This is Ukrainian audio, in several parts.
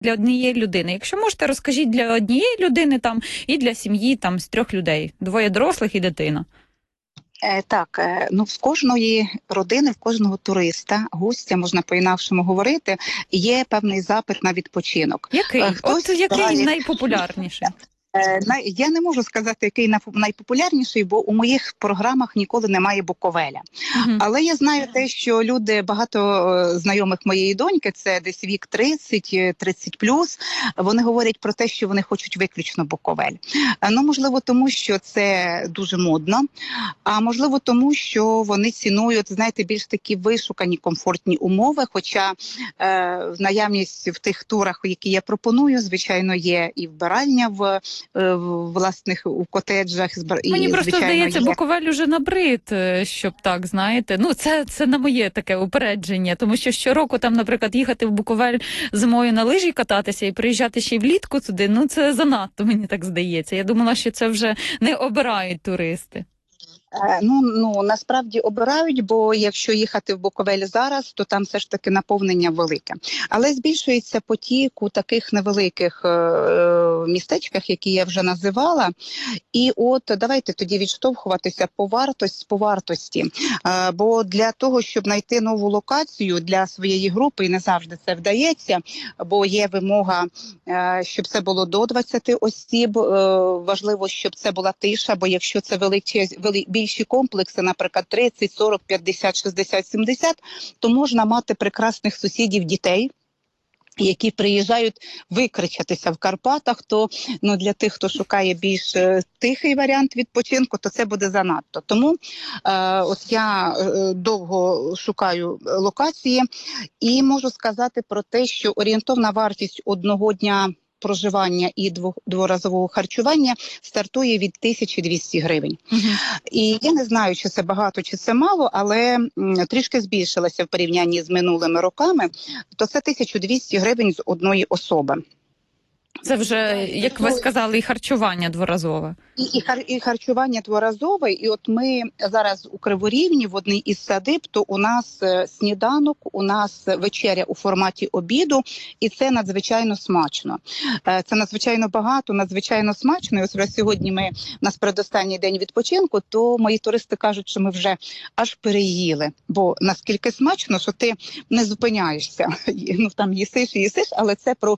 для однієї людини? Якщо можете, розкажіть для однієї людини там і для сім'ї там з 3 людей, 2 дорослих і дитина. Так, ну в кожної родини, в кожного туриста, гостя, можна по-інакшому говорити, є певний запит на відпочинок. Який? Хтось От який збирає... найпопулярніший? Я не можу сказати, який найпопулярніший, бо у моїх програмах ніколи немає Буковеля. Угу. Але я знаю те, що люди, багато знайомих моєї доньки, це десь вік 30-30+, вони говорять про те, що вони хочуть виключно Буковель. Ну, можливо, тому що це дуже модно, а можливо, тому що вони цінують, знаєте, більш такі вишукані, комфортні умови, хоча наявність в тих турах, які я пропоную, звичайно, є і вбиральня в власних у котеджах. Мені просто здається, є... Буковель уже набрид, щоб так, знаєте. Ну, це на моє таке упередження, тому що щороку там, наприклад, їхати в Буковель зимою на лижі кататися і приїжджати ще й влітку туди, ну це занадто, мені так здається. Я думала, що це вже не обирають туристи. Ну, насправді обирають, бо якщо їхати в Буковель зараз, то там все ж таки наповнення велике. Але збільшується потік у таких невеликих містечках, які я вже називала. І от давайте тоді відштовхуватися по вартості. Бо для того, щоб знайти нову локацію для своєї групи, і не завжди це вдається, бо є вимога, щоб це було до 20 осіб, важливо, щоб це була тиша, бо якщо це більші комплекси, наприклад, 30, 40, 50, 60, 70, то можна мати прекрасних сусідів дітей, які приїжджають викричатися в Карпатах, то для тих, хто шукає більш тихий варіант відпочинку, то це буде занадто. Тому от я довго шукаю локації і можу сказати про те, що орієнтовна вартість одного дня проживання і дворазового харчування стартує від 1200 гривень. І я не знаю, чи це багато, чи це мало, але трішки збільшилася в порівнянні з минулими роками, то це 1200 гривень з одної особи. Це вже, як ви сказали, і харчування дворазове. І харчування дворазове. І от ми зараз у Криворівні в одній із садиб, то у нас сніданок, у нас вечеря у форматі обіду, і це надзвичайно смачно. Це надзвичайно багато, надзвичайно смачно. І ось вже сьогодні у нас передостанній день відпочинку, то мої туристи кажуть, що ми вже аж переїли. Бо наскільки смачно, що ти не зупиняєшся. Ну там їсиш, але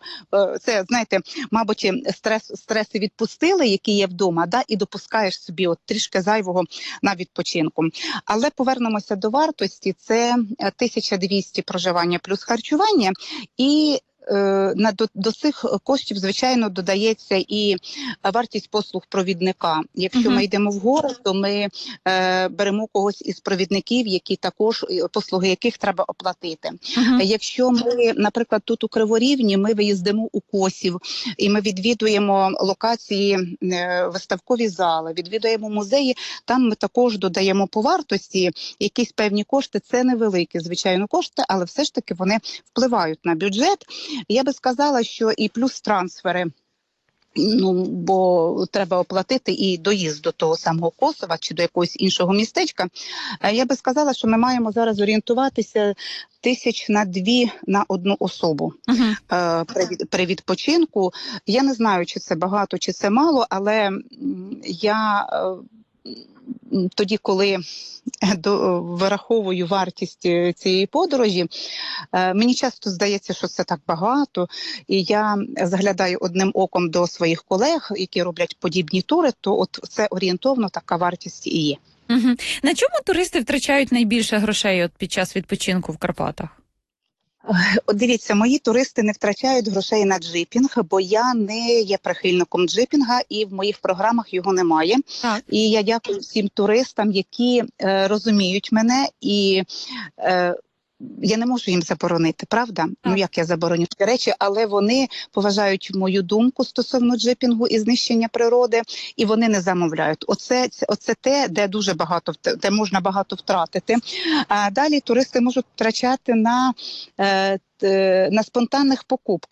це, знаєте, мабуть, стреси відпустили, які є вдома, і допускаєш собі от трішки зайвого на відпочинку. Але повернемося до вартості. Це 1200 проживання плюс харчування, і до цих коштів, звичайно, додається і вартість послуг провідника. Якщо ми йдемо в город, то ми беремо когось із провідників, які також, послуги яких треба оплатити. Якщо ми, наприклад, тут у Криворівні, ми виїздимо у Косів, і ми відвідуємо локації, виставкові зали, відвідуємо музеї, там ми також додаємо по вартості якісь певні кошти. Це невеликі, звичайно, кошти, але все ж таки вони впливають на бюджет. Я би сказала, що і плюс трансфери, бо треба оплатити і доїзд до того самого Косова чи до якогось іншого містечка. Я би сказала, що ми маємо зараз орієнтуватися 1000 на одну особу при відпочинку. Я не знаю, чи це багато, чи це мало, але я тоді, коли вираховую вартість цієї подорожі, мені часто здається, що це так багато, і я заглядаю одним оком до своїх колег, які роблять подібні тури, то от це орієнтовно така вартість і є. На чому туристи втрачають найбільше грошей під час відпочинку в Карпатах? От дивіться, мої туристи не втрачають грошей на джипінг, бо я не є прихильником джипінга і в моїх програмах його немає. Так. І я дякую всім туристам, які розуміють мене і я не можу їм заборонити, правда? Ну, як я забороню ці речі, але вони поважають мою думку стосовно джипінгу і знищення природи, і вони не замовляють. Оце те, де дуже багато, де можна багато втратити. А далі туристи можуть втрачати на спонтанних покупках.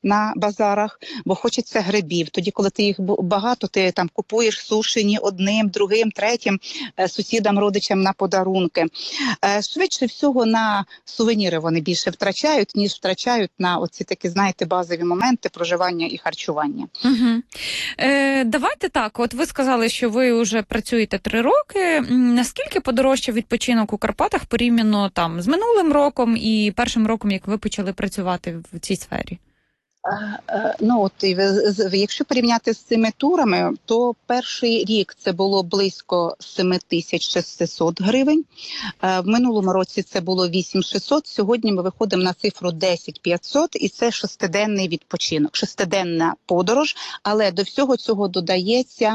на базарах, бо хочеться грибів. Тоді, коли ти їх багато, ти там купуєш сушені одним, другим, третім сусідам, родичам на подарунки. Швидше всього на сувеніри вони більше втрачають, ніж втрачають на оці такі, знаєте, базові моменти проживання і харчування. Угу. Давайте так, от ви сказали, що ви вже працюєте 3 роки. Наскільки подорожчав відпочинок у Карпатах порівняно там з минулим роком і першим роком, як ви почали працювати в цій сфері? Ну, от, якщо порівняти з цими турами, то перший рік це було близько 7600 гривень. В минулому році це було 8600. Сьогодні ми виходимо на цифру 10500, і це 6-денний відпочинок, 6-денна подорож. Але до всього цього додається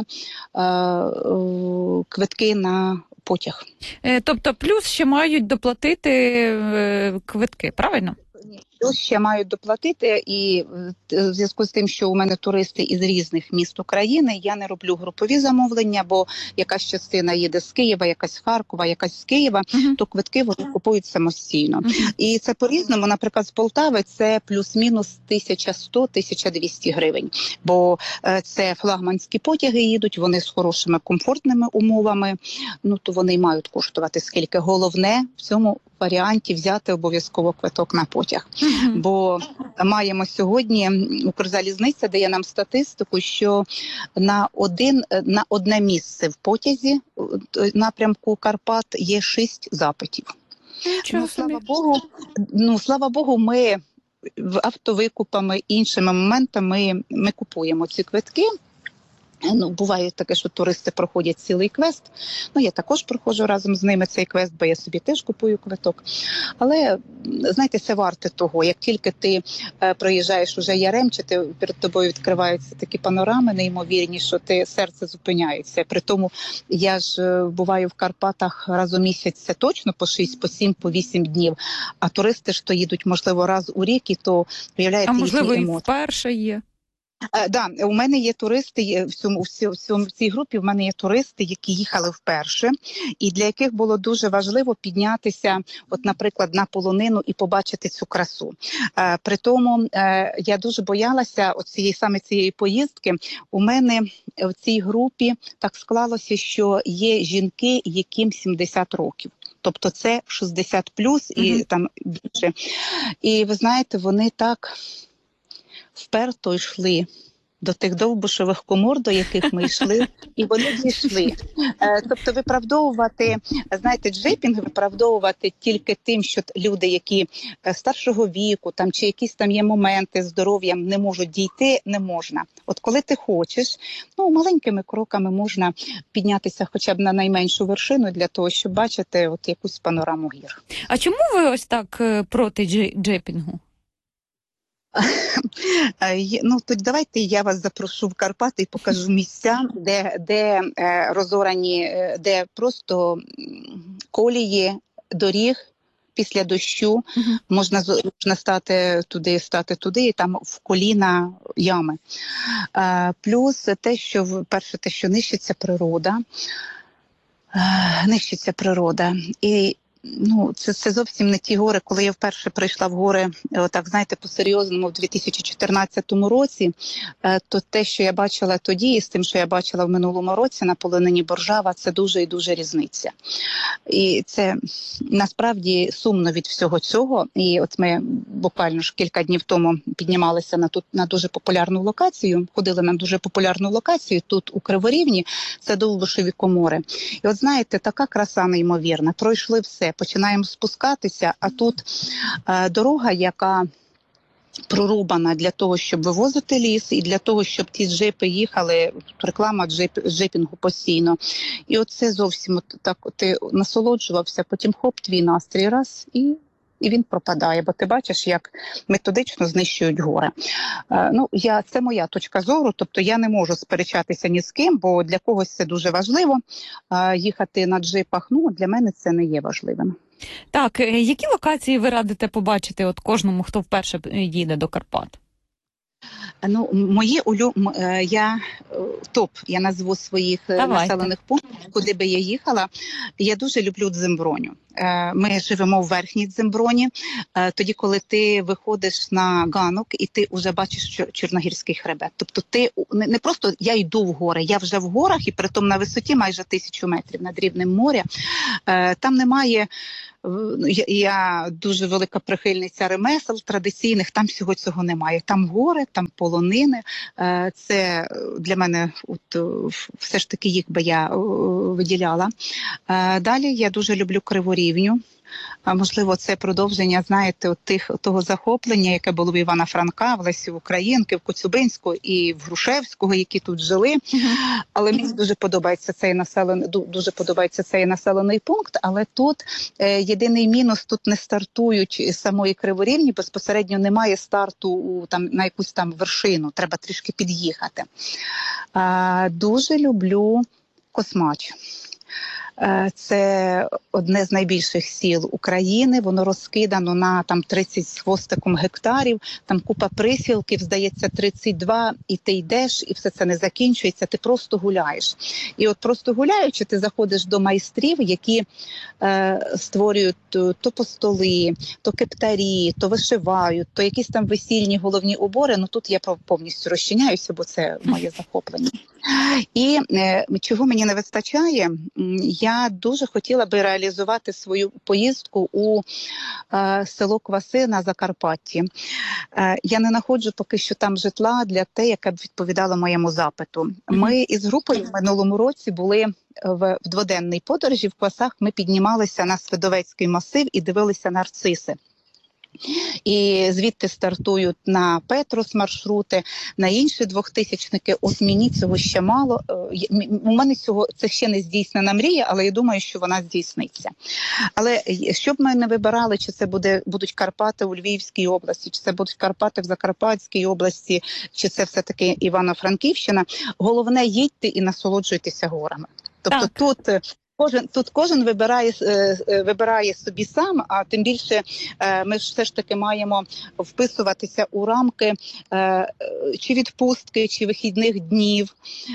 квитки на потяг. Тобто плюс ще мають доплатити квитки, правильно? Плюс ще мають доплатити, і в зв'язку з тим, що у мене туристи із різних міст України, я не роблю групові замовлення, бо якась частина їде з Києва, якась з Харкова, якась з Києва, то квитки вони купують самостійно. І це по-різному, наприклад, з Полтави це плюс-мінус 1100-1200 гривень, бо це флагманські потяги їдуть, вони з хорошими комфортними умовами, ну то вони й мають коштувати скільки. Головне в цьому варіанті взяти обов'язково квиток на потяг. Бо маємо сьогодні Укрзалізниця дає нам статистику, що на одне місце в потязі напрямку Карпат є 6 запитів. Слава Богу, ми автовикупами, іншими моментами ми купуємо ці квитки. Ну, буває таке, що туристи проходять цілий квест. Ну, я також проходжу разом з ними цей квест, бо я собі теж купую квиток. Але, знаєте, це варте того. Як тільки ти проїжджаєш уже Яремче, перед тобою відкриваються такі панорами неймовірні, що серце зупиняється. При тому я ж буваю в Карпатах раз у місяць, це точно по 6, по 7, по 8 днів. А туристи ж то їдуть, можливо, раз у рік, і то виявляється їхні емоції. А можливо, і вперше є? Да, у мене є туристи в цій групі. В мене є туристи, які їхали вперше, і для яких було дуже важливо піднятися, от, наприклад, на полонину і побачити цю красу. При тому я дуже боялася саме цієї поїздки. У мене в цій групі так склалося, що є жінки, яким 70 років. Тобто це 60 плюс і там більше. І ви знаєте, вони так вперто йшли до тих довбушевих комор, до яких ми йшли, і вони дійшли. Тобто виправдовувати, знаєте, джипінг виправдовувати тільки тим, що люди, які старшого віку, там чи якісь там є моменти з здоров'ям, не можуть дійти, не можна. От коли ти хочеш, ну, маленькими кроками можна піднятися хоча б на найменшу вершину для того, щоб бачити от якусь панораму гір. А чому ви ось так проти джипінгу? Ну, тоді давайте я вас запрошу в Карпати і покажу місця, де розорані, де просто колії, доріг після дощу, можна стати туди, і там в коліна ями. Плюс те, що перше, те, що нищиться природа. І ну, це зовсім не ті гори. Коли я вперше прийшла в гори, так, знаєте, по-серйозному в 2014 році, то те, що я бачила тоді, і з тим, що я бачила в минулому році на полонині Боржава, це дуже і дуже різниця. І це насправді сумно від всього цього. І от ми буквально ж кілька днів тому піднімалися на дуже популярну локацію, ходили на дуже популярну локацію тут у Криворівні, це Довбушеві комори. І от знаєте, така краса неймовірна, пройшли все. Починаємо спускатися, а тут дорога, яка прорубана для того, щоб вивозити ліс, і для того, щоб ті джипи їхали, реклама джипінгу постійно. І оце зовсім так ти насолоджувався, потім хоп, твій настрій раз і він пропадає, бо ти бачиш, як методично знищують гори. Ну, це моя точка зору, тобто я не можу сперечатися ні з ким, бо для когось це дуже важливо. Їхати на джипах, ну, для мене це не є важливим. Так, які локації ви радите побачити от кожному, хто вперше їде до Карпат? Ну, я назву своїх Давайте. населених пунктів, куди би я їхала. Я дуже люблю Дземброню. Ми живемо в Верхній Дземброні. Тоді, коли ти виходиш на ганок і ти вже бачиш Чорногірський хребет. Тобто ти не просто я йду в гори, я вже в горах і притом на висоті майже 1000 метрів над рівнем моря. Там немає. Я дуже велика прихильниця ремесел традиційних, там всього цього немає. Там гори, там полонини. Це для мене все ж таки їх би я виділяла. Далі я дуже люблю Криворівню. Можливо, це продовження, знаєте, того захоплення, яке було в Івана Франка, в Лесі Українки, в Коцюбинського і в Грушевського, які тут жили. Але мені дуже подобається цей населений пункт. Але тут єдиний мінус, тут не стартують з самої Криворівні, безпосередньо немає старту на якусь там вершину, треба трішки під'їхати. Дуже люблю Космач. Це одне з найбільших сіл України, воно розкидано на 30 з хвостиком гектарів, там купа присілків, здається, 32, і ти йдеш, і все це не закінчується, ти просто гуляєш. І от просто гуляючи, ти заходиш до майстрів, які створюють то постоли, то кептарі, то вишивають, то якісь там весільні головні убори. Ну тут я повністю розчиняюся, бо це моє захоплення. І чого мені не вистачає, я дуже хотіла би реалізувати свою поїздку у село Кваси на Закарпатті. Я не знаходжу поки що там житла для те, яке б відповідало моєму запиту. Ми із групою в минулому році були в дводенній подорожі в Квасах, ми піднімалися на Свидовецький масив і дивилися нарциси. І звідти стартують на Петрос маршрути, на інші двохтисячники. От мені цього ще мало. У мене це ще не здійснена мрія, але я думаю, що вона здійсниться. Але щоб ми не вибирали, чи це будуть Карпати у Львівській області, чи це будуть Карпати в Закарпатській області, чи це все-таки Івано-Франківщина, головне їдьте і насолоджуйтеся горами. Тобто тут кожен вибирає собі сам, а тим більше ми все ж таки маємо вписуватися у рамки чи відпустки, чи вихідних днів.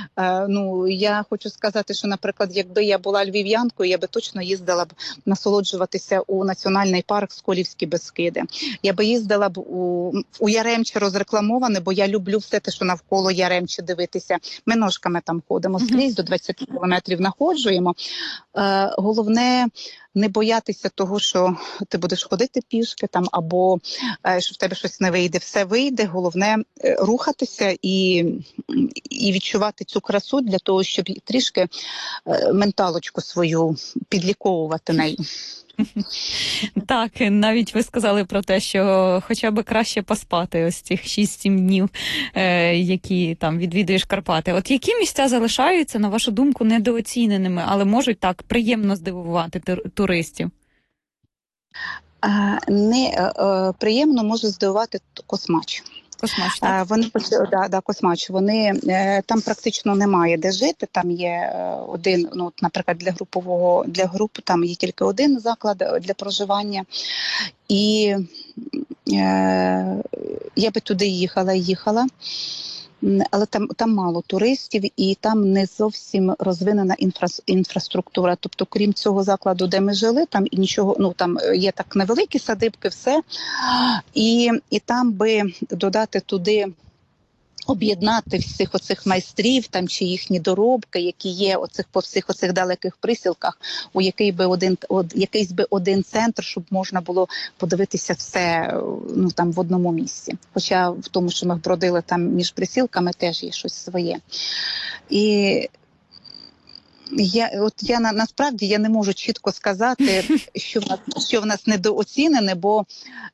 Я хочу сказати, що, наприклад, якби я була львів'янкою, я би точно їздила б насолоджуватися у національний парк Сколівські Бескиди. Я би їздила б у Яремче розрекламоване, бо я люблю все те, що навколо Яремче дивитися. Ми ножками там ходимо скрізь, до 20 кілометрів находжуємо. Головне не боятися того, що ти будеш ходити пішки там, або що в тебе щось не вийде. Все вийде, головне рухатися і відчувати цю красу для того, щоб трішки менталочку свою підліковувати нею. Так, навіть ви сказали про те, що хоча б краще поспати ось цих 6-7 днів, які там відвідуєш Карпати. От які місця залишаються, на вашу думку, недооціненими, але можуть так приємно здивувати туристів? Приємно може здивувати Космач. Космач, так? Космач. Вони там практично немає де жити. Там є один, наприклад, для груп там є тільки один заклад для проживання. І я би туди їхала. Але там мало туристів і там не зовсім розвинена інфраструктура. Тобто, крім цього закладу, де ми жили, там і нічого, там є так невеликі садибки, все. І там би додати туди, об'єднати всіх оцих майстрів там чи їхні доробки, які є по всіх оцих далеких присілках, у якийсь би один центр, щоб можна було подивитися все там в одному місці. Хоча в тому, що ми бродили там між присілками, теж є щось своє. І я насправді я не можу чітко сказати, що в нас недооцінене, бо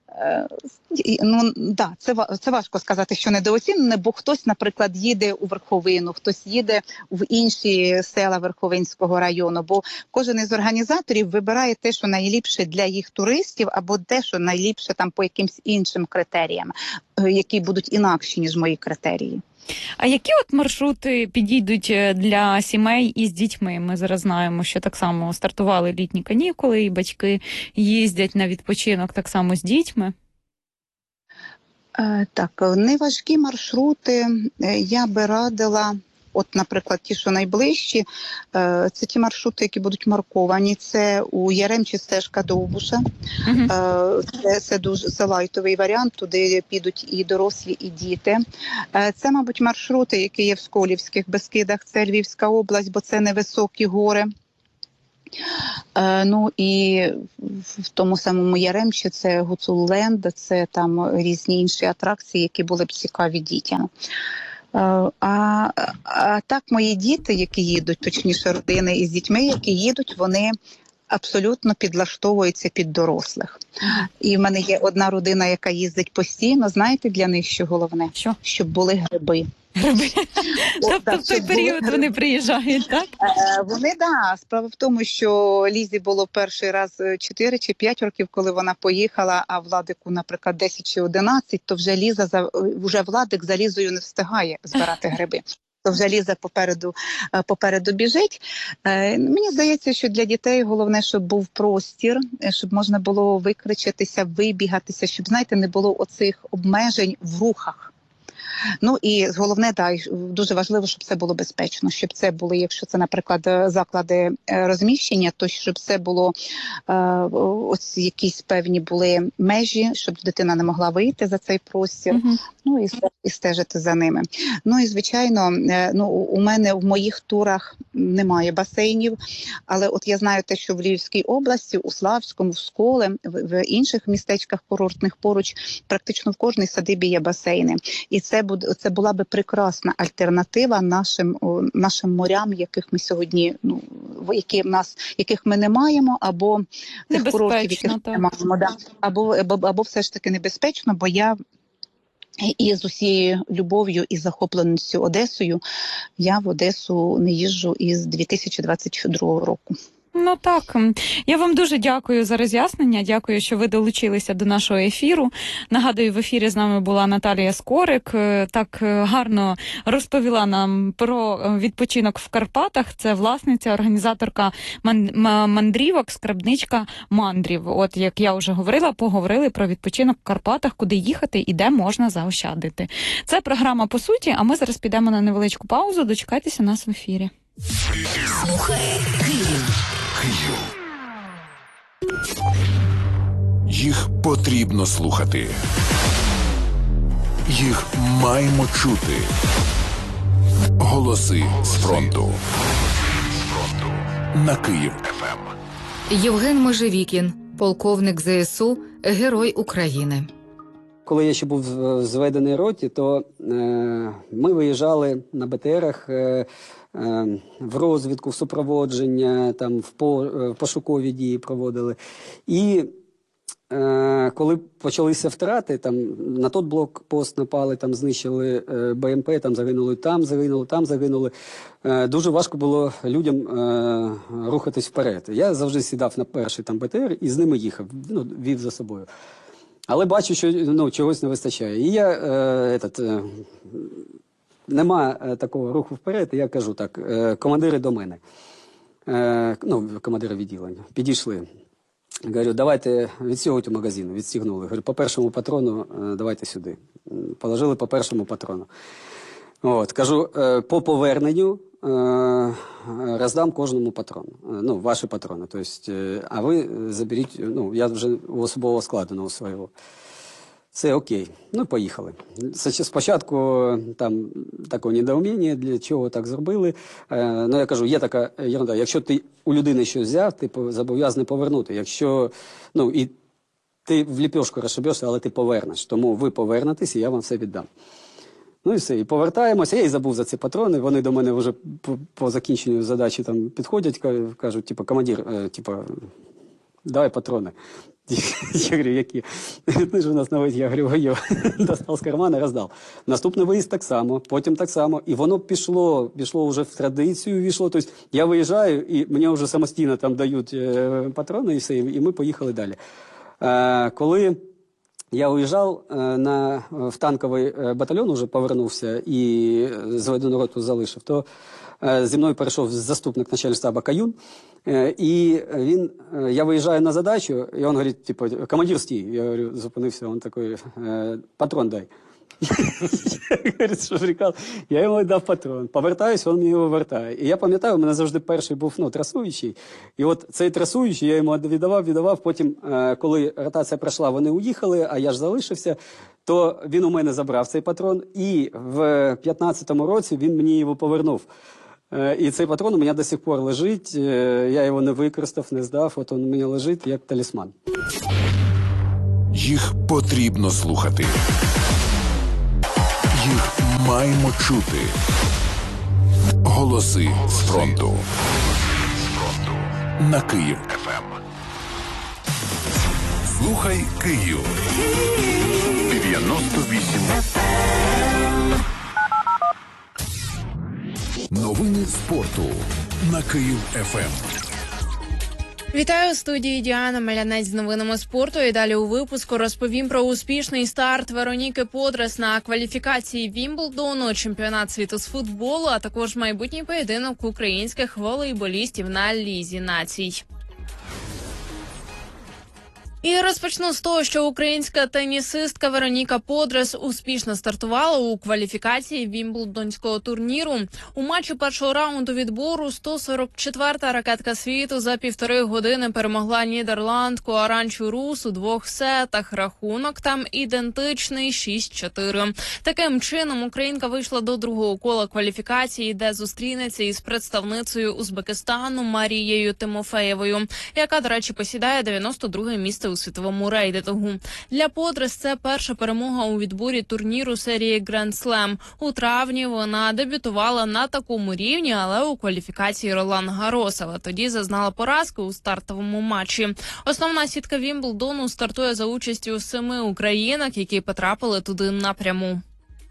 це важко сказати, що недооцінене, бо хтось, наприклад, їде у Верховину, хтось їде в інші села Верховинського району, бо кожен із організаторів вибирає те, що найліпше для їх туристів, або те, що найліпше там по якимсь іншим критеріям, які будуть інакші, ніж мої критерії. А які от маршрути підійдуть для сімей із дітьми? Ми зараз знаємо, що так само стартували літні канікули, і батьки їздять на відпочинок так само з дітьми. Так, неважкі маршрути я би радила. От, наприклад, ті, що найближчі, це ті маршрути, які будуть марковані. Це у Яремчі стежка Довбуша. Мгм. Це дуже лайтовий варіант, туди підуть і дорослі, і діти. Це, мабуть, маршрути, які є в Сколівських Бескидах, це Львівська область, бо це невисокі гори. Ну і в тому самому Яремчі це Гуцулленд, це там різні інші атракції, які були б цікаві дітям. А так мої діти, які їдуть, точніше родини із дітьми, які їдуть, вони абсолютно підлаштовуються під дорослих. І в мене є одна родина, яка їздить постійно. Знаєте, для них що головне? Що? Щоб були гриби. Гриби. Тобто так, в той щоб були період гриби. вони приїжджають, так? Вони, да. Справа в тому, що Лізі було перший раз 4 чи 5 років, коли вона поїхала, а Владику, наприклад, 10 чи 11, то вже вже Владик за Лізою не встигає збирати гриби. То вже Ліза попереду біжить. Мені здається, що для дітей головне, щоб був простір, щоб можна було викричатися, вибігатися, щоб, знаєте, не було оцих обмежень в рухах. Ну і головне, дуже важливо, щоб це було безпечно, щоб це були, якщо це, наприклад, заклади розміщення, то щоб це було ось якісь певні були межі, щоб дитина не могла вийти за цей простір, ну і стежити за ними. Ну і звичайно, у мене в моїх турах немає басейнів, але от я знаю те, що в Львівській області, у Славському, в Сколе, в інших містечках курортних поруч, практично в кожній садибі є басейни. І це була би прекрасна альтернатива нашим морям, яких ми сьогодні, яких ми не маємо, або тих курортів, яких ми не маємо. Да. Або все ж таки небезпечно, бо я і з усією любов'ю і захопленістю Одесою, я в Одесу не їжджу із 2022 року. Ну так, я вам дуже дякую за роз'яснення, дякую, що ви долучилися до нашого ефіру. Нагадую, в ефірі з нами була Наталія Скорик, так гарно розповіла нам про відпочинок в Карпатах. Це власниця, організаторка мандрівок, скарбничка мандрів. От, як я вже говорила, поговорили про відпочинок в Карпатах, куди їхати і де можна заощадити. Це програма «По суті», а ми зараз підемо на невеличку паузу, дочекайтеся нас в ефірі. Слухай Київ. Їх потрібно слухати. Їх маємо чути. Голоси з фронту. На Київ ФМ. Євген Межевікін, полковник ЗСУ, Герой України. Коли я ще був в зведеній роті, то ми виїжджали на БТРах в розвідку, в супроводження, там в пошукові дії проводили. І коли почалися втрати, там на той блокпост напали, там знищили БМП, там загинули. Дуже важко було людям рухатись вперед. Я завжди сідав на перший там БТР і з ними їхав, вів за собою. Але бачу, що чогось не вистачає. І я нема такого руху вперед, і я кажу так, командири до мене, командири відділення, підійшли. Говорю, давайте відстягуйте магазин, відстігнули. Говорю, по першому патрону давайте сюди. Положили по першому патрону. От, кажу, по поверненню роздам кожному патрону, ваші патрони. Тобто, а ви заберіть, я вже у особового складу свого. Це окей. Поїхали. Спочатку там таке недоуміння, для чого так зробили. Я кажу, є така ерунда. Якщо ти у людини щось взяв, ти зобов'язаний повернути. Якщо, і ти в ліпешку розшибешся, але ти повернеш. Тому ви повернетесь, і я вам все віддам. І все, і повертаємося. Я і забув за ці патрони. Вони до мене вже по закінченню задачі там підходять, кажуть, командир, давай патрони. Я говорю, які? Ти ж у нас навіть, я говорю, достав з кармана, роздав. Наступний виїзд так само, потім так само. І воно пішло вже в традицію, війшло. Тобто я виїжджаю, і мені вже самостійно там дають патрони, і все, і ми поїхали далі. Коли Я уїжджав в танковий батальйон, уже повернувся і зведену роту залишив, то зі мною перейшов заступник начальника штабу Каюн, і я виїжджаю на задачу, і він говорить, типу, командир, стій. Я говорю, зупинився, він такий, патрон дай. Говорить, що прикол. Я йому дав патрон. Повертаюсь, він мені його вертає. І я пам'ятаю, у мене завжди перший був трасуючий. І от цей трасуючий я йому віддавав. Потім, коли ротація пройшла, вони уїхали, а я ж залишився, то він у мене забрав цей патрон. І в 15-му році він мені його повернув. І цей патрон у мене до сих пор лежить. Я його не використав, не здав. От він у мене лежить як талісман. Їх потрібно слухати. Їх маємо чути. Голоси з фронту. На Київ ФМ. Слухай Київ. 98 ФМ. Новини спорту на Київ ФМ. Вітаю, у студії Діана Мелянець з новинами спорту. І далі у випуску розповім про успішний старт Вероніки Подрес на кваліфікації Вімблдону, чемпіонат світу з футболу, а також майбутній поєдинок українських волейболістів на Лізі націй. І розпочну з того, що українська тенісистка Вероніка Подрес успішно стартувала у кваліфікації Вімблдонського турніру. У матчі першого раунду відбору 144-та ракетка світу за 1,5 години перемогла нідерландку Аранчу Рус у 2 сетах. Рахунок там ідентичний 6-4. Таким чином, українка вийшла до другого кола кваліфікації, де зустрінеться із представницею Узбекистану Марією Тимофеєвою, яка, до речі, посідає 92-е місце у світовому рейтингу. Для Подрес це перша перемога у відборі турніру серії Grand Slam. У травні вона дебютувала на такому рівні, але у кваліфікації Ролан Гаросова. Тоді зазнала поразки у стартовому матчі. Основна сітка Вімблдону стартує за участю 7 українок, які потрапили туди напряму.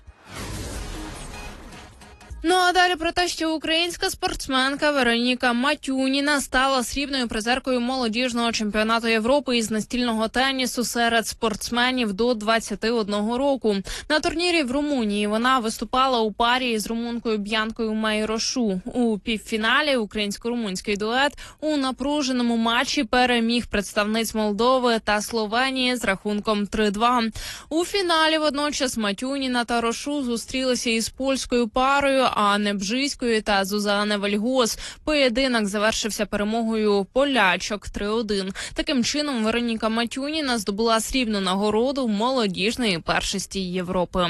Ну а далі про те, що українська спортсменка Вероніка Матюніна стала срібною призеркою молодіжного чемпіонату Європи із настільного тенісу серед спортсменів до 21 року. На турнірі в Румунії вона виступала у парі з румункою Б'янкою Майрошу. У півфіналі українсько-румунський дует у напруженому матчі переміг представниць Молдови та Словенії з рахунком 3-2. У фіналі водночас Матюніна та Рошу зустрілися із польською парою Анни Бжиської та Зузани Вельгос. Поєдинок завершився перемогою полячок 3-1. Таким чином, Вероніка Матюніна здобула срібну нагороду молодіжної першості Європи.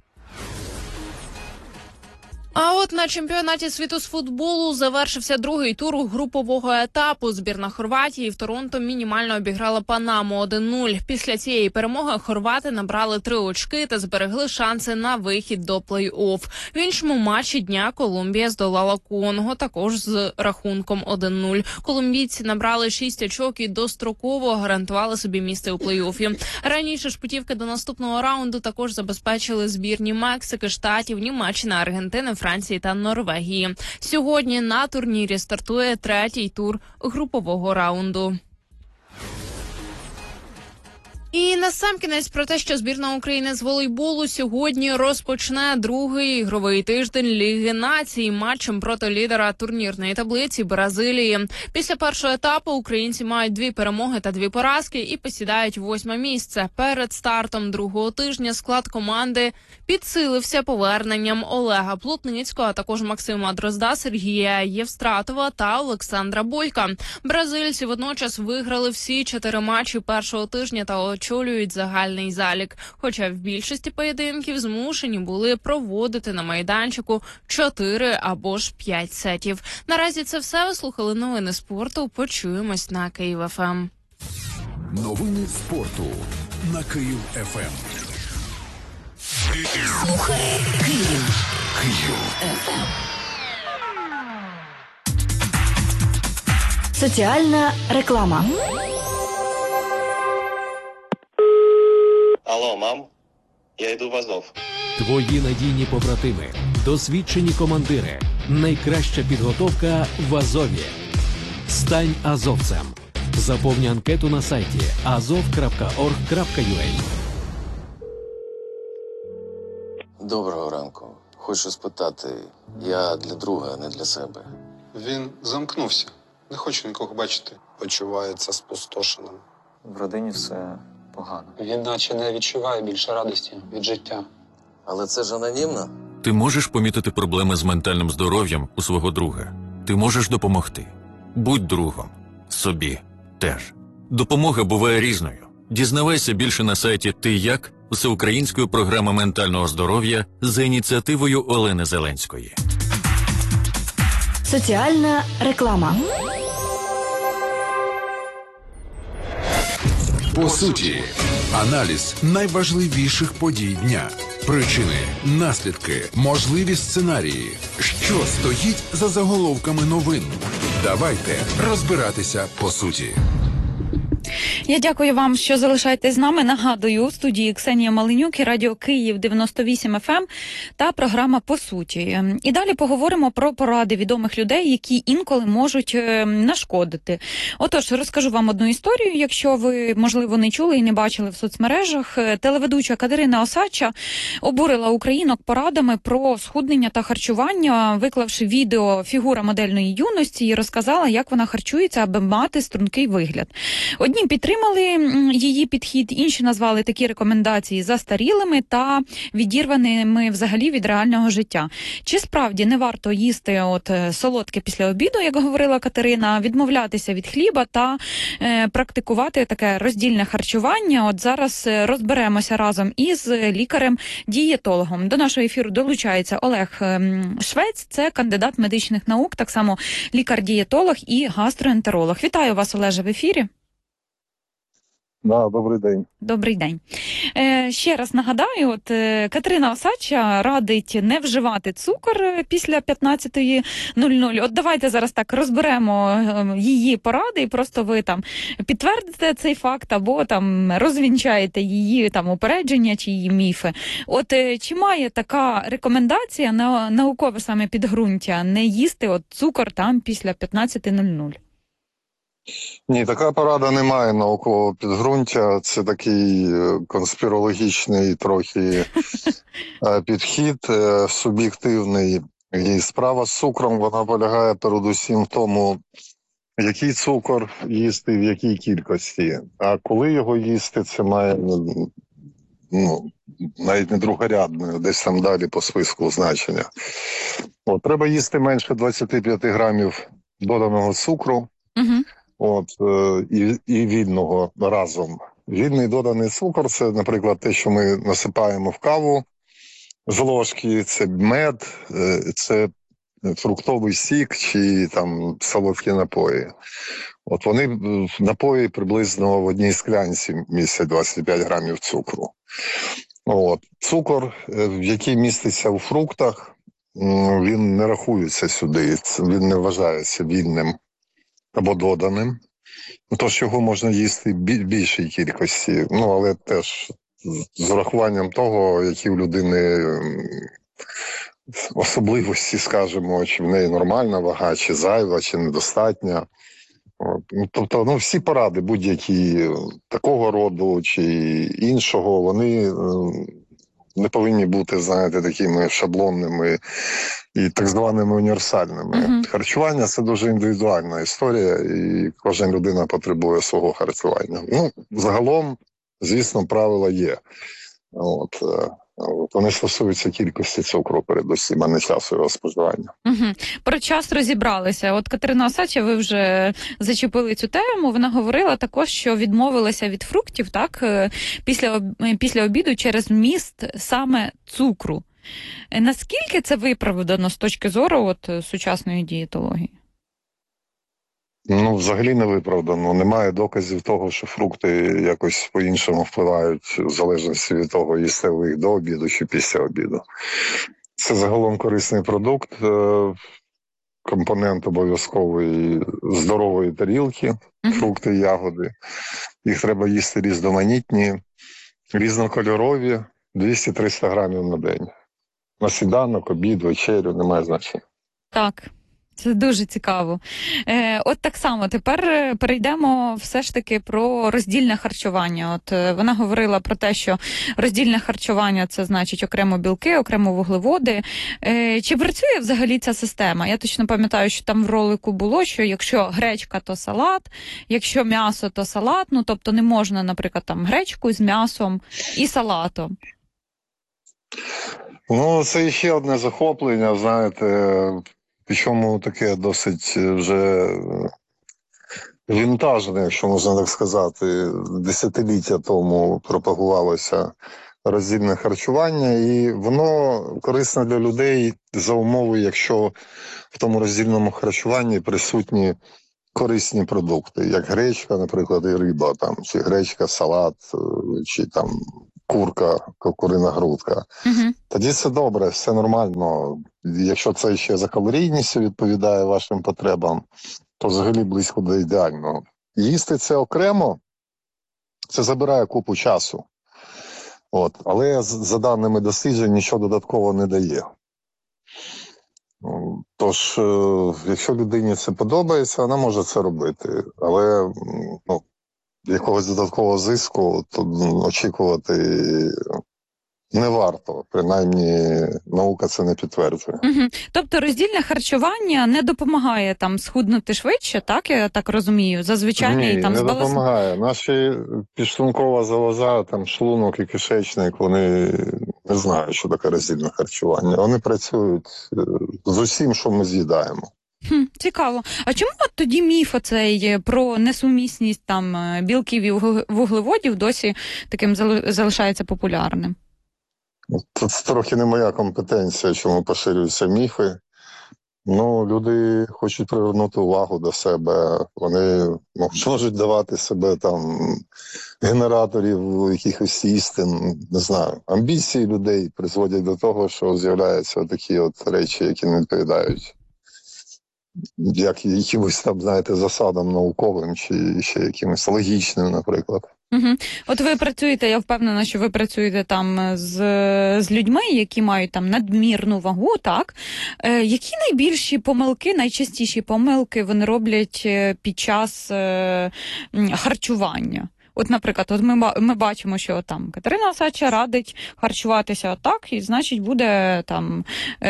А от на чемпіонаті світу з футболу завершився другий тур групового етапу. Збірна Хорватії в Торонто мінімально обіграла Панаму 1-0. Після цієї перемоги хорвати набрали 3 очки та зберегли шанси на вихід до плей-офф. В іншому матчі дня Колумбія здолала Конго, також з рахунком 1-0. Колумбійці набрали 6 очок і достроково гарантували собі місце у плей-оффі. Раніше ж путівки до наступного раунду також забезпечили збірні Мексики, Штатів, Німеччини, Аргентини, Франції та Норвегії. Сьогодні на турнірі стартує 3-й тур групового раунду. І насамкінець про те, що збірна України з волейболу сьогодні розпочне другий ігровий тиждень Ліги націй матчем проти лідера турнірної таблиці Бразилії. Після першого етапу українці мають 2 перемоги та 2 поразки і посідають 8-ме місце. Перед стартом другого тижня склад команди підсилився поверненням Олега Плотницького, а також Максима Дрозда, Сергія Євстратова та Олександра Бойка. Бразильці водночас виграли всі 4 матчі першого тижня та очолюють загальний залік. Хоча в більшості поєдинків змушені були проводити на майданчику 4 або ж 5 сетів. Наразі це все. Ви слухали новини спорту. Почуємось на Київ ФМ. Новини спорту на Київ ФМ. Слухай Київ. Київ. Соціальна реклама. Алло, мам, я йду в Азов. Твої надійні побратими, досвідчені командири, найкраща підготовка в Азові. Стань азовцем. Заповни анкету на сайті azov.org.ua. Доброго ранку. Хочу спитати, я для друга, а не для себе. Він замкнувся. Не хоче нікого бачити. Почувається спустошеним. В родині все погано. Він наче не відчуває більше радості від життя. Але це ж анонімно? Ти можеш помітити проблеми з ментальним здоров'ям у свого друга. Ти можеш допомогти. Будь другом. Собі теж. Допомога буває різною. Дізнавайся більше на сайті «Ти як?» всеукраїнської програми ментального здоров'я за ініціативою Олени Зеленської. Соціальна реклама. По суті, аналіз найважливіших подій дня. Причини, наслідки, можливі сценарії. Що стоїть за заголовками новин? Давайте розбиратися по суті. Я дякую вам, що залишаєтесь з нами. Нагадую, у студії Ксенія Маленюк і Радіо Київ 98 FM та програма «По суті». І далі поговоримо про поради відомих людей, які інколи можуть нашкодити. Отож, розкажу вам одну історію, якщо ви, можливо, не чули і не бачили в соцмережах. Телеведуча Катерина Осадча обурила українок порадами про схуднення та харчування, виклавши відео «Фігура модельної юності» і розказала, як вона харчується, аби мати стрункий вигляд. Одні підтримали її підхід, інші назвали такі рекомендації застарілими та відірваними взагалі від реального життя. Чи справді не варто їсти солодке після обіду, як говорила Катерина, відмовлятися від хліба та практикувати таке роздільне харчування? От зараз розберемося разом із лікарем-дієтологом. До нашого ефіру долучається Олег Швець, це кандидат медичних наук, так само лікар-дієтолог і гастроентеролог. Вітаю вас, Олеже, в ефірі. Да, добрий день. Добрий день. Ще раз нагадаю, Катерина Осадча радить не вживати цукор після 15:00. От давайте зараз так розберемо її поради, і просто ви там підтвердите цей факт або там розвінчаєте її там упередження чи її міфи. От чи має така рекомендація на наукове саме підґрунтя не їсти цукор там після 15:00? Ні, така порада не має наукового підґрунтя. Це такий конспірологічний трохи підхід, суб'єктивний. І справа з цукром, вона полягає передусім в тому, який цукор їсти, в якій кількості. А коли його їсти, це має навіть не другорядне, десь там далі по списку значення. Треба їсти менше 25 грамів доданого цукру. І вільного разом. Вільний доданий цукор – це, наприклад, те, що ми насипаємо в каву з ложки, це мед, це фруктовий сік чи там солодкі напої. Вони в напої приблизно в одній склянці містять 25 грамів цукру. Цукор, який міститься у фруктах, він не рахується сюди, він не вважається вільним або доданим. Тож його можна їсти в більшій кількості, але теж з урахуванням того, які у людини особливості, скажімо, чи в неї нормальна вага, чи зайва, чи недостатня. Тобто, всі поради, будь-які такого роду чи іншого, вони не повинні бути, знаєте, такими шаблонними і так званими універсальними. Харчування – це дуже індивідуальна історія, і кожна людина потребує свого харчування. Загалом, звісно, правила є. Вони стосуються кількості цукру передусім, а не часу його споживання. Про час розібралися. От Катерина Осадча, ви вже зачепили цю тему. Вона говорила також, що відмовилася від фруктів, так, після обіду через вміст саме цукру. Наскільки це виправдано з точки зору сучасної дієтології? Взагалі не виправдано. Немає доказів того, що фрукти якось по-іншому впливають в залежності від того, їсти ви їх до обіду чи після обіду. Це загалом корисний продукт, компонент обов'язкової здорової тарілки, фрукти і ягоди. Їх треба їсти різноманітні, різнокольорові, 200-300 грамів на день. На сніданок, обід, вечерю, немає значення. Так. Це дуже цікаво. От так само тепер перейдемо все ж таки про роздільне харчування. От вона говорила про те, що роздільне харчування – це значить окремо білки, окремо вуглеводи. Чи працює взагалі ця система? Я точно пам'ятаю, що там в ролику було, що якщо гречка, то салат, якщо м'ясо, то салат. Ну, тобто не можна, наприклад, там гречку з м'ясом і салатом. Ну, це ще одне захоплення, знаєте, причому таке досить вже вінтажне, якщо можна так сказати. Десятиліття тому пропагувалося роздільне харчування, і воно корисне для людей за умови, якщо в тому роздільному харчуванні присутні корисні продукти, як гречка, наприклад, і риба, там, чи гречка, салат, чи там курка, курина грудка. Тоді це добре, все нормально. Якщо це ще за калорійністю відповідає вашим потребам, то взагалі близько до ідеального. Їсти це окремо, це забирає купу часу. От. Але за даними досліджень нічого додатково не дає. Тож, якщо людині це подобається, вона може це робити. Але якогось додаткового зиску то очікувати не варто. Принаймні, наука це не підтверджує. Тобто роздільне харчування не допомагає там схуднути швидше, так? Я так розумію? Зазвичай Ні, там не допомагає. Наші підшлункова залоза, там шлунок і кишечник, вони не знають, що таке роздільне харчування. Вони працюють з усім, що ми з'їдаємо. Цікаво. А чому от тоді міф оцей про несумісність там білків і вуглеводів досі таким залишається популярним? Тут трохи не моя компетенція, чому поширюються міфи. Люди хочуть привернути увагу до себе. Вони можуть давати себе там генераторів якихось істин, не знаю. Амбіції людей призводять до того, що з'являються такі от речі, які не відповідають як якимось там, знаєте, засадам науковим чи ще якимось логічним, наприклад. От ви працюєте, я впевнена, що ви працюєте там з людьми, які мають там надмірну вагу, так? Які найбільші помилки, найчастіші помилки вони роблять під час харчування? От, наприклад, ми бачимо, що там Катерина Осадча радить харчуватися отак, і значить буде там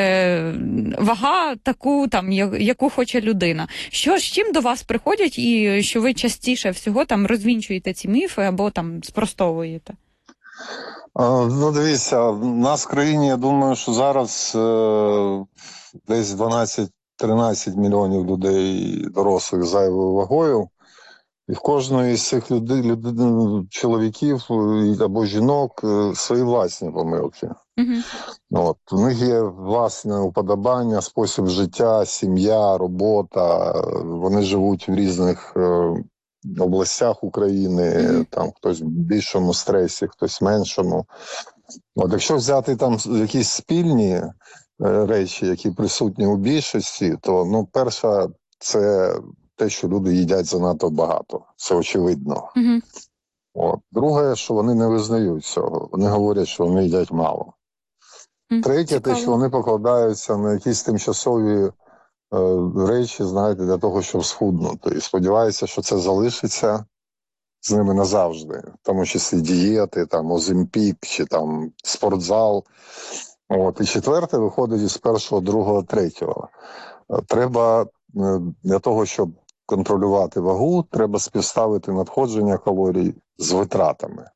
вага таку, там, яку хоче людина. З чим до вас приходять і що ви частіше всього там розвінчуєте ці міфи або там спростовуєте? Дивіться, в нас в країні, я думаю, що зараз десь 12-13 мільйонів людей дорослих з зайвою вагою. І в кожної з цих чоловіків або жінок свої власні помилки. От. У них є власне уподобання, спосіб життя, сім'я, робота. Вони живуть в різних областях України, там хтось в більшому стресі, хтось в меншому. От, якщо взяти там якісь спільні речі, які присутні у більшості, то перша – це те, що люди їдять занадто багато. Це очевидно. От. Друге, що вони не визнають цього. Вони говорять, що вони їдять мало. Третє, те, що вони покладаються на якісь тимчасові речі, знаєте, для того, щоб схуднути. І сподіваються, що це залишиться з ними назавжди. В тому числі дієти, там, Оземпік, чи там спортзал. От. І четверте виходить із першого, другого, третього. Треба для того, щоб контролювати вагу, треба співставити надходження калорій з витратами.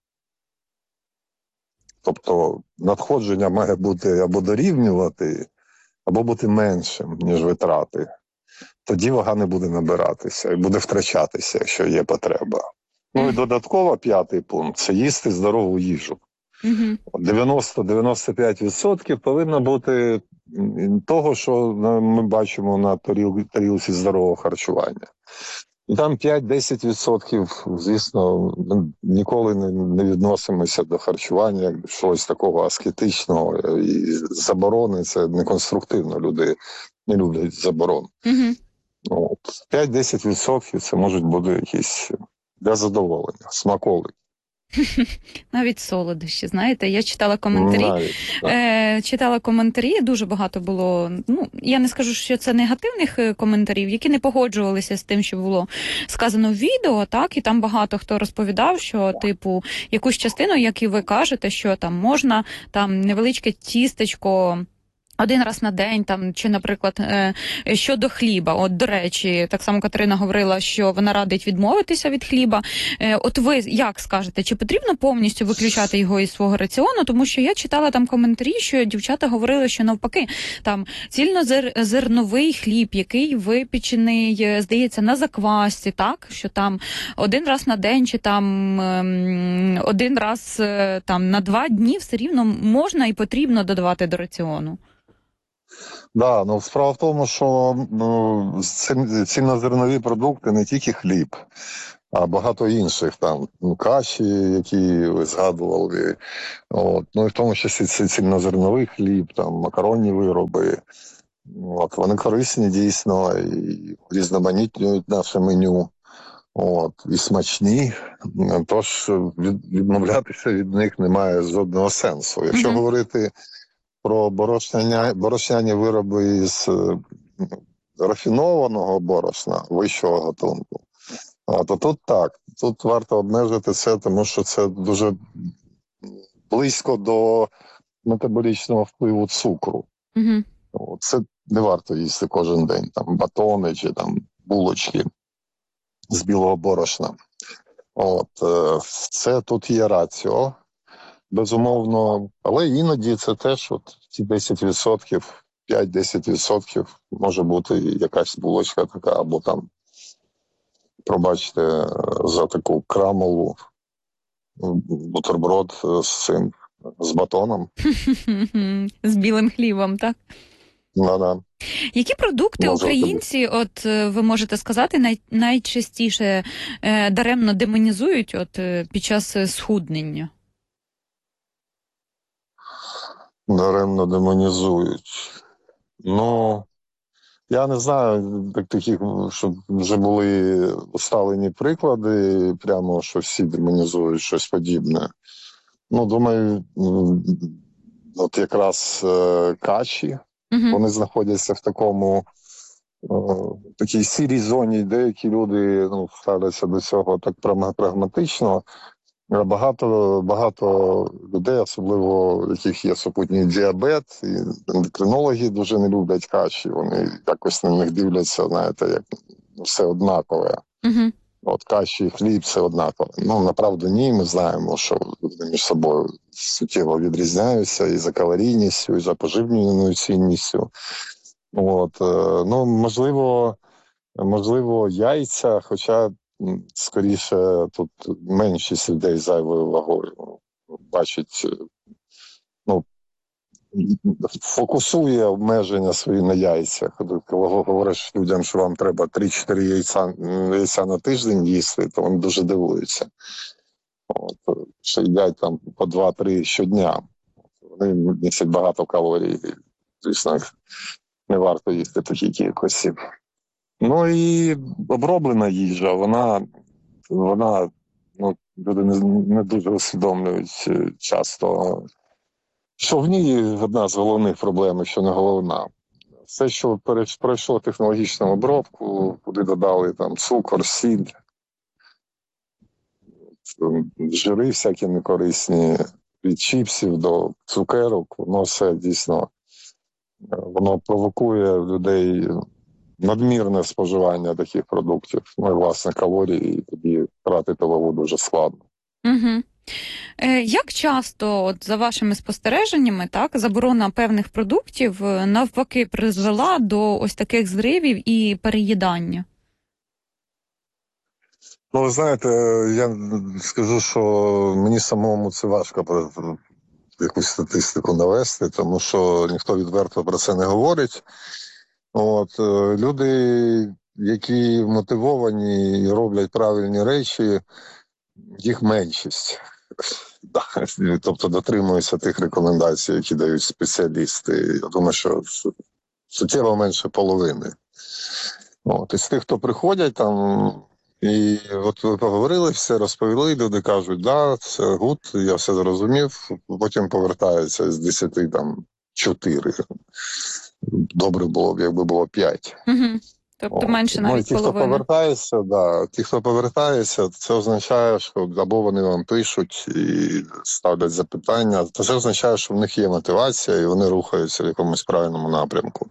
Тобто надходження має бути або дорівнювати, або бути меншим, ніж витрати. Тоді вага не буде набиратися і буде втрачатися, якщо є потреба. І додатково п'ятий пункт – це їсти здорову їжу. 90-95% повинно бути того, що ми бачимо на тарілці здорового харчування. І там 5-10%, звісно, ніколи не відносимося до харчування як до чогось такого аскетичного. І заборони – це неконструктивно. Люди не люблять заборон. 5-10% це можуть бути якісь для задоволення, смаколики. Навіть солодощі, знаєте, я читала коментарі. Читала коментарі, дуже багато було, ну, я не скажу, що це негативних коментарів, які не погоджувалися з тим, що було сказано в відео, так, і там багато хто розповідав, що, типу, якусь частину, як і ви кажете, що там можна, там невеличке тістечко один раз на день, там, чи, наприклад, щодо хліба. От, до речі, так само Катерина говорила, що вона радить відмовитися від хліба. От ви як скажете, чи потрібно повністю виключати його із свого раціону? Тому що я читала там коментарі, що дівчата говорили, що навпаки, там цільнозерновий хліб, який випечений, здається, на заквасці, так? Що там один раз на день, чи там один раз там на 2 дні все рівно можна і потрібно додавати до раціону. Да, ну справа в тому, що цільнозернові продукти не тільки хліб, а багато інших там каші, які ви згадували. От. Ну і в тому числі це цільнозерновий хліб, там макаронні вироби. От. Вони корисні дійсно і різноманітнюють наше меню. От. І смачні. Тож відмовлятися від них немає жодного сенсу. Якщо говорити про борошняні вироби із рафінованого борошна вищого гатунку, то тут так, тут варто обмежити це, тому що це дуже близько до метаболічного впливу цукру. Це не варто їсти кожен день, там батони чи там булочки з білого борошна. От, це тут є раціо. Безумовно, але іноді це теж от ці 10%, 5-10% може бути якась булочка така, або там, пробачте, за таку крамолу бутерброд з батоном. З білим хлібом, так? Да-да. Які продукти українці, от ви можете сказати, найчастіше даремно демонізують от під час схуднення? Даремно демонізують. Ну, я не знаю таких, щоб вже були усталені приклади, прямо, що всі демонізують щось подібне. Ну, думаю, от якраз каші, вони знаходяться в такій сірій зоні, деякі люди ставляться до цього так прагматично. Багато людей, особливо в яких є супутній діабет, і ендокринологи дуже не люблять каші, вони якось на них дивляться, знаєте, як все однакове. От каші і хліб – це однакове. Ну, направду ні, ми знаємо, що вони між собою суттєво відрізняються і за калорійністю, і за поживною цінністю. От, ну, можливо, яйця, хоча скоріше тут меншість людей з зайвою вагою бачить, фокусує обмеження свої на яйцях. Коли говориш людям, що вам треба 3-4 яйця на тиждень їсти, то вони дуже дивуються. От, що їдять там по 2-3 щодня. Вони містять багато калорій. Звісно, не варто їсти такі кількості. Ну і оброблена їжа, вона люди не дуже усвідомлюють часто, що в ній одна з головних проблем, якщо не головна. Все, що пройшло технологічну обробку, куди додали там цукор, сіль, жири всякі некорисні, від чіпсів до цукерок, воно все дійсно, воно провокує людей надмірне споживання таких продуктів, ну і, власне, калорії, і тоді втратити вагу дуже складно. Як часто, от за вашими спостереженнями, так, заборона певних продуктів навпаки призвела до ось таких зривів і переїдання? Ну, ви знаєте, я скажу, що мені самому це важко якусь статистику навести, тому що ніхто відверто про це не говорить. От, люди, які мотивовані і роблять правильні речі, їх меншість. Тобто дотримуються тих рекомендацій, які дають спеціалісти. Я думаю, що суттєво менше половини. От, із тих, хто приходять там І от ви поговорили, все розповіли, люди кажуть, да, все гуд, я все зрозумів, потім повертаються з 10 там 4. Добре було б, якби було 5. Угу. Тобто менше навіть ті, половини. Хто повертається, це означає, що або вони вам пишуть і ставлять запитання, то це означає, що в них є мотивація і вони рухаються в якомусь правильному напрямку.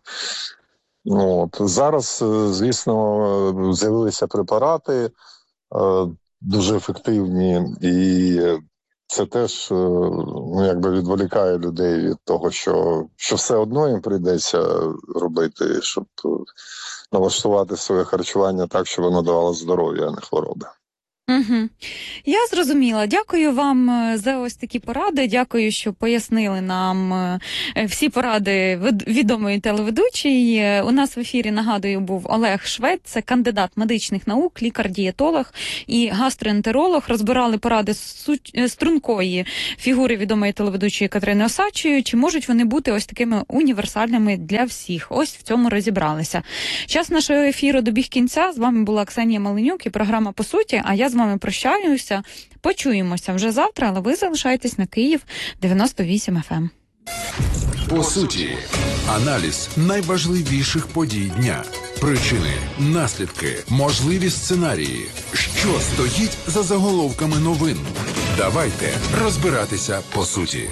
Зараз, звісно, з'явилися препарати дуже ефективні, і це теж відволікає людей від того, що все одно їм прийдеться робити, щоб налаштувати своє харчування так, щоб воно давало здоров'я, а не хвороби. Угу. Я зрозуміла. Дякую вам за ось такі поради. Дякую, що пояснили нам всі поради відомої телеведучої. У нас в ефірі, нагадую, був Олег Швець, це кандидат медичних наук, лікар-дієтолог і гастроентеролог. Розбирали поради стрункої фігури відомої телеведучої Катерини Осадчої. Чи можуть вони бути ось такими універсальними для всіх? Ось в цьому розібралися. Час нашого ефіру добіг кінця. З вами була Ксенія Маленюк і програма «По суті», а я з вами прощаюся. Почуємося вже завтра, але ви залишайтесь на Київ 98 FM. По суті, аналіз найважливіших подій дня. Причини, наслідки, можливі сценарії. Що стоїть за заголовками новин? Давайте розбиратися по суті.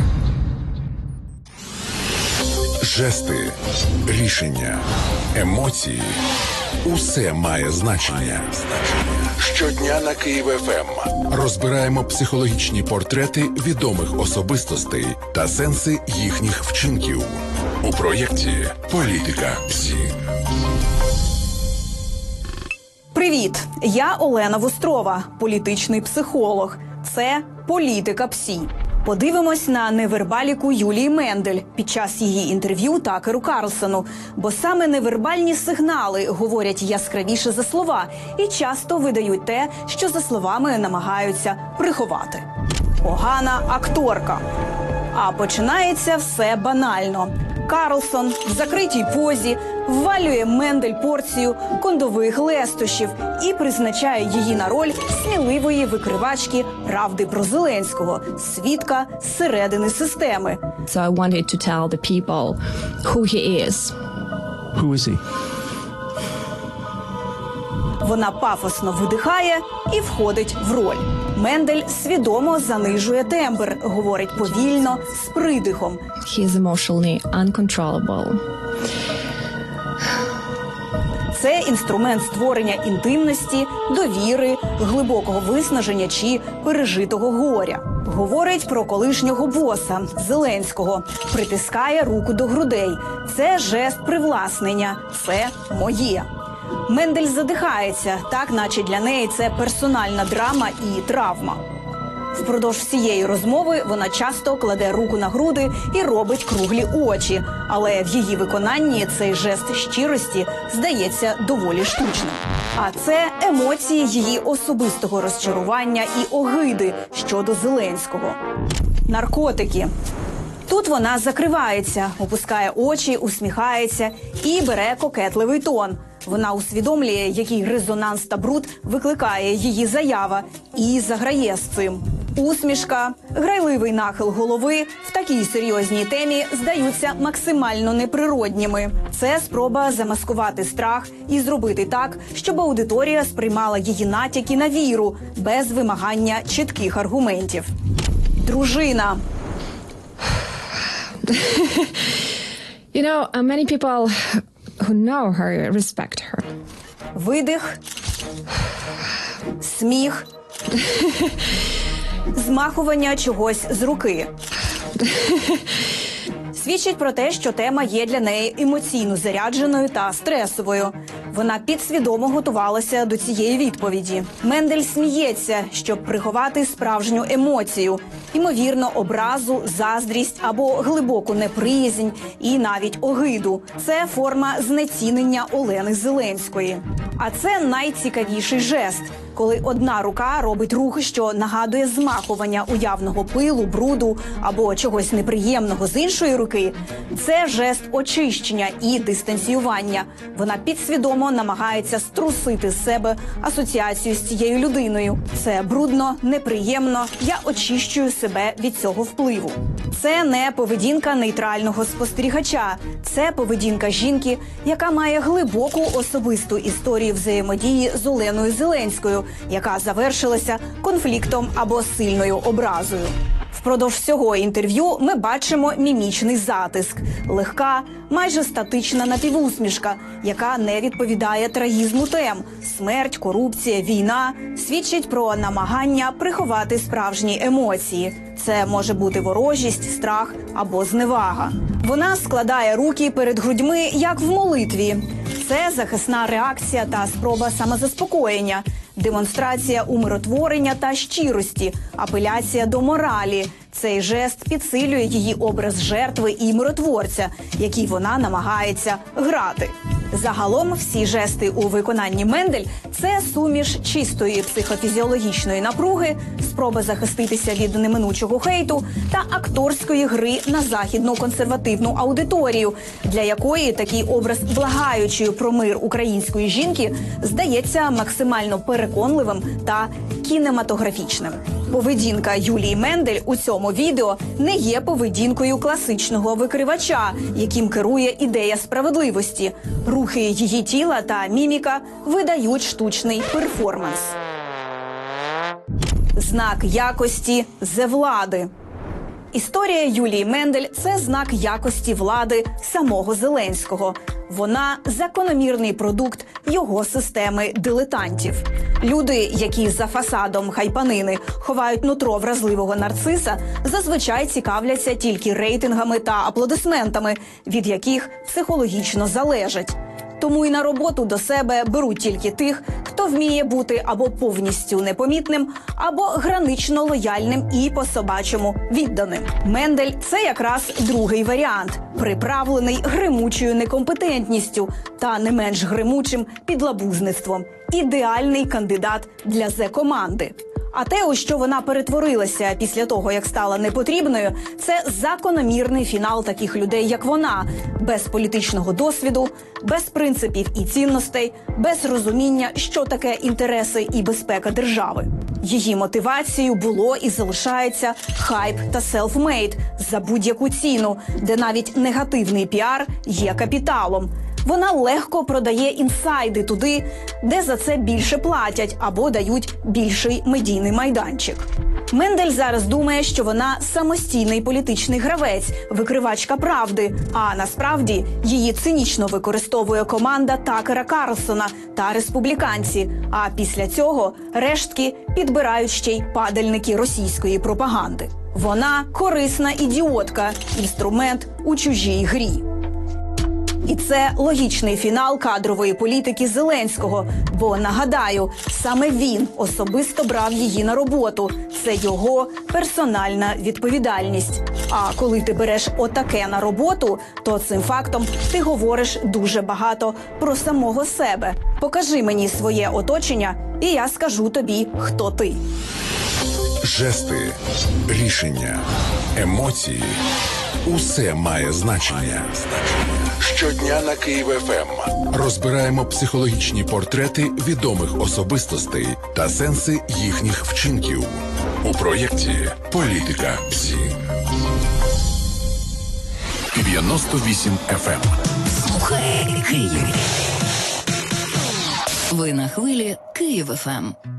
Жести, рішення, емоції – усе має значення. Щодня на Київ ФМ розбираємо психологічні портрети відомих особистостей та сенси їхніх вчинків. У проєкті «Політика ПСІ». Привіт! Я Олена Вострова, політичний психолог. Це «Політика ПСІ». Подивимось на невербаліку Юлії Мендель під час її інтерв'ю Такеру Карлсону, бо саме невербальні сигнали говорять яскравіше за слова і часто видають те, що за словами намагаються приховати. Погана акторка. А починається все банально. Карлсон в закритій позі ввалює Мендель порцію кондових лестощів і призначає її на роль сміливої викривачки правди про Зеленського, свідка зсередини системи. So I wanted to tell the people who he is. Who is he? Вона пафосно видихає і входить в роль. Мендель свідомо занижує тембр, говорить повільно, з придихом. He is emotionally uncontrollable. Це інструмент створення інтимності, довіри, глибокого виснаження чи пережитого горя. Говорить про колишнього боса Зеленського, притискає руку до грудей. Це жест привласнення, це моє. Мендель задихається, так наче для неї це персональна драма і травма. Впродовж всієї розмови вона часто кладе руку на груди і робить круглі очі. Але в її виконанні цей жест щирості здається доволі штучним. А це емоції її особистого розчарування і огиди щодо Зеленського. Наркотики. Тут вона закривається, опускає очі, усміхається і бере кокетливий тон. Вона усвідомлює, який резонанс та бруд викликає її заява, і заграє з цим. Усмішка, грайливий нахил голови в такій серйозній темі здаються максимально неприродніми. Це спроба замаскувати страх і зробити так, щоб аудиторія сприймала її натяки на віру, без вимагання чітких аргументів. Дружина. You know, many people who know her respect her. Видих. Сміх. Змахування чогось з руки. Свідчить про те, що тема є для неї емоційно зарядженою та стресовою. Вона підсвідомо готувалася до цієї відповіді. Мендель сміється, щоб приховати справжню емоцію. Ймовірно, образу, заздрість або глибоку неприязнь і навіть огиду. Це форма знецінення Олени Зеленської. А це найцікавіший жест. коли одна рука робить рухи, що нагадує змахування уявного пилу, бруду або чогось неприємного з іншої руки, це жест очищення і дистанціювання. Вона підсвідомо намагається струсити з себе асоціацію з цією людиною. Це брудно, неприємно, я очищую себе від цього впливу. Це не поведінка нейтрального спостерігача. Це поведінка жінки, яка має глибоку особисту історію взаємодії з Оленою Зеленською, яка завершилася конфліктом або сильною образою. Впродовж всього інтерв'ю ми бачимо мімічний затиск, легка, майже статична напівусмішка, яка не відповідає трагізму тем – смерть, корупція, війна – свідчить про намагання приховати справжні емоції. Це може бути ворожість, страх або зневага. Вона складає руки перед грудьми, як в молитві. Це захисна реакція та спроба самозаспокоєння, демонстрація умиротворення та щирості, апеляція до моралі. Цей жест підсилює її образ жертви і миротворця, який вона намагається грати. Загалом всі жести у виконанні Мендель – це суміш чистої психофізіологічної напруги, спроби захиститися від неминучого хейту та акторської гри на західну консервативну аудиторію, для якої такий образ благаючої про мир української жінки здається максимально переконливим та кінематографічним. Поведінка Юлії Мендель у цьому відео не є поведінкою класичного викривача, яким керує ідея справедливості. Рухи її тіла та міміка видають штучний перформанс. Знак якості зе влади. Історія Юлії Мендель – це знак якості влади самого Зеленського. Вона – закономірний продукт його системи дилетантів. Люди, які за фасадом хайпанини ховають нутро вразливого нарциса, зазвичай цікавляться тільки рейтингами та аплодисментами, від яких психологічно залежать. Тому і на роботу до себе беруть тільки тих, хто вміє бути або повністю непомітним, або гранично лояльним і по-собачому відданим. Мендель – це якраз другий варіант, приправлений гримучою некомпетентністю та не менш гримучим підлабузництвом. Ідеальний кандидат для Зе-команди. А те, у що вона перетворилася після того, як стала непотрібною, це закономірний фінал таких людей, як вона. Без політичного досвіду, без принципів і цінностей, без розуміння, що таке інтереси і безпека держави. Її мотивацією було і залишається хайп та селфмейд за будь-яку ціну, де навіть негативний піар є капіталом. Вона легко продає інсайди туди, де за це більше платять або дають більший медійний майданчик. Мендель зараз думає, що вона самостійний політичний гравець, викривачка правди, а насправді її цинічно використовує команда Такера Карлсона та республіканці, а після цього рештки підбирають ще й падальники російської пропаганди. Вона корисна ідіотка, інструмент у чужій грі. І це логічний фінал кадрової політики Зеленського, бо, нагадаю, саме він особисто брав її на роботу. Це його персональна відповідальність. А коли ти береш отаке на роботу, то цим фактом ти говориш дуже багато про самого себе. Покажи мені своє оточення, і я скажу тобі, хто ти. Жести, рішення, емоції – усе має значення. Щодня на Київ ФМ розбираємо психологічні портрети відомих особистостей та сенси їхніх вчинків у проєкті «Політика ПСІ». 98 FM. Слухай Київ. Ви на хвилі Київ ФМ.